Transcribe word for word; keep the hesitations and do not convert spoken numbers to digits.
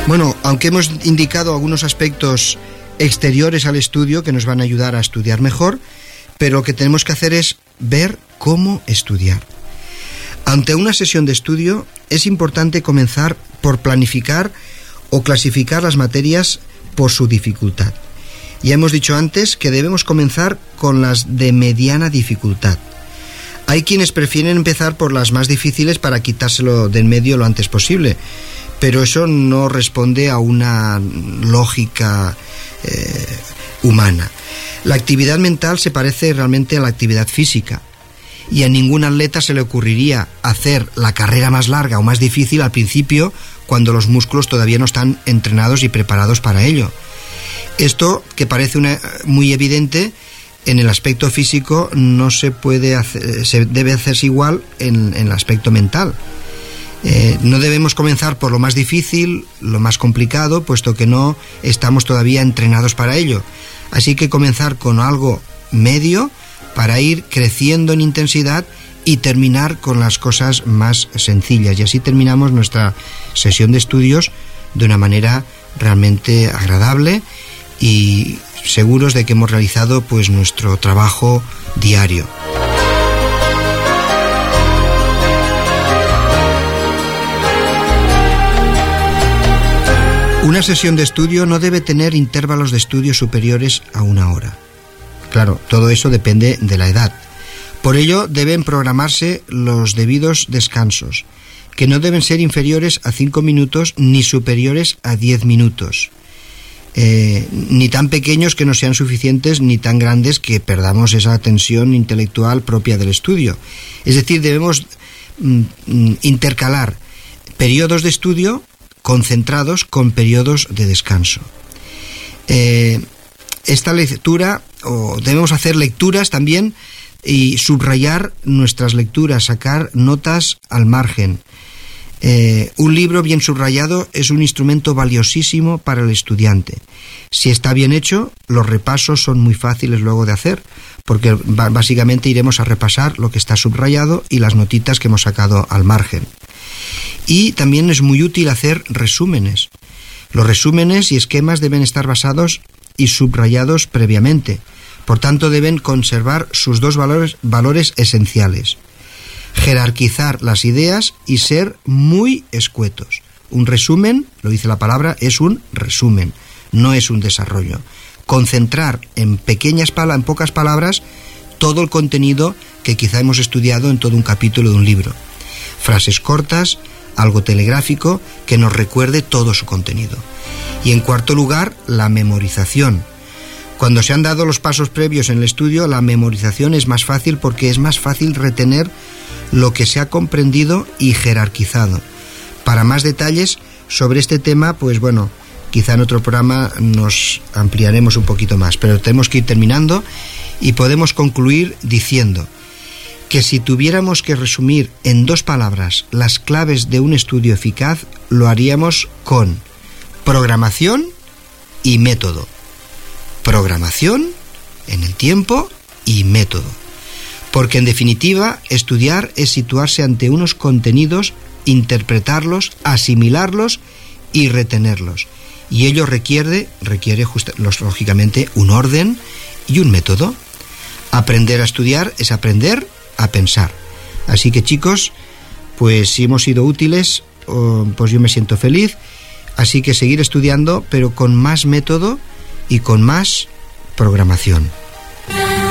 Bueno, aunque hemos indicado algunos aspectos exteriores al estudio que nos van a ayudar a estudiar mejor, pero lo que tenemos que hacer es ver cómo estudiar. Ante una sesión de estudio es importante comenzar por planificar o clasificar las materias por su dificultad. Ya hemos dicho antes que debemos comenzar con las de mediana dificultad. Hay quienes prefieren empezar por las más difíciles para quitárselo de en medio lo antes posible, pero eso no responde a una lógica eh, humana. La actividad mental se parece realmente a la actividad física, y a ningún atleta se le ocurriría hacer la carrera más larga o más difícil al principio cuando los músculos todavía no están entrenados y preparados para ello. Esto, que parece una, muy evidente, en el aspecto físico no se puede hacer, se debe hacerse igual en, en el aspecto mental. Eh, no debemos comenzar por lo más difícil, lo más complicado, puesto que no estamos todavía entrenados para ello. Así que comenzar con algo medio para ir creciendo en intensidad y terminar con las cosas más sencillas. Y así terminamos nuestra sesión de estudios de una manera realmente agradable y seguros de que hemos realizado pues nuestro trabajo diario. Una sesión de estudio no debe tener intervalos de estudio superiores a una hora. Claro, todo eso depende de la edad. Por ello, deben programarse los debidos descansos, que no deben ser inferiores a cinco minutos ni superiores a diez minutos. Eh, ni tan pequeños que no sean suficientes, ni tan grandes que perdamos esa tensión intelectual propia del estudio. Es decir, debemos mm, intercalar periodos de estudio concentrados con periodos de descanso. Eh, esta lectura, o debemos hacer lecturas también y subrayar nuestras lecturas, sacar notas al margen. Eh, un libro bien subrayado es un instrumento valiosísimo para el estudiante. Si está bien hecho, los repasos son muy fáciles luego de hacer, porque básicamente iremos a repasar lo que está subrayado y las notitas que hemos sacado al margen. Y también es muy útil hacer resúmenes. Los resúmenes y esquemas deben estar basados y subrayados previamente. Por tanto, deben conservar sus dos valores, valores esenciales: jerarquizar las ideas y ser muy escuetos. Un resumen, lo dice la palabra, es un resumen, no es un desarrollo. Concentrar en pequeñas palabras, en pocas palabras, todo el contenido que quizá hemos estudiado en todo un capítulo de un libro. Frases cortas, algo telegráfico, que nos recuerde todo su contenido. Y en cuarto lugar, la memorización. Cuando se han dado los pasos previos en el estudio, la memorización es más fácil porque es más fácil retener lo que se ha comprendido y jerarquizado. Para más detalles sobre este tema, pues bueno, quizá en otro programa nos ampliaremos un poquito más, pero tenemos que ir terminando y podemos concluir diciendo que si tuviéramos que resumir en dos palabras las claves de un estudio eficaz, lo haríamos con programación y método. Programación en el tiempo y método. Porque en definitiva, estudiar es situarse ante unos contenidos, interpretarlos, asimilarlos y retenerlos. Y ello requiere, requiere justa, lógicamente, un orden y un método. Aprender a estudiar es aprender a pensar. Así que, chicos, pues si hemos sido útiles, pues yo me siento feliz. Así que seguir estudiando, pero con más método y con más programación.